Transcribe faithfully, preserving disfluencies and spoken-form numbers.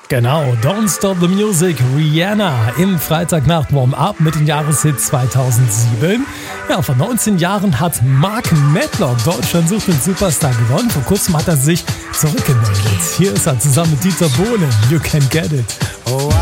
Genau, Don't Stop the Music, Rihanna im Freitagnacht Warm-Up mit dem Jahreshit zweitausendsieben. Ja, vor neunzehn Jahren hat Mark Medlock Deutschland sucht den Superstar gewonnen. Vor kurzem hat er sich zurückgemeldet. Hier ist er zusammen mit Dieter Bohlen, You Can Get It. Oh.